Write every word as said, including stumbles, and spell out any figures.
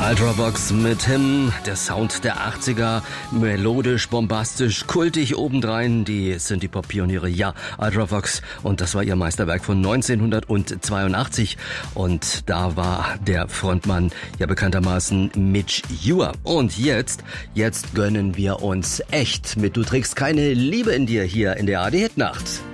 Ultravox mit Him, der Sound der achtziger, melodisch, bombastisch, kultig obendrein, die sind die Pop-Pioniere, ja, Ultravox, und das war ihr Meisterwerk von neunzehnhundertzweiundachtzig, und da war der Frontmann ja bekanntermaßen Midge Ure. Und jetzt, jetzt gönnen wir uns echt mit Du trägst keine Liebe in dir hier in der A R D Hit Nacht.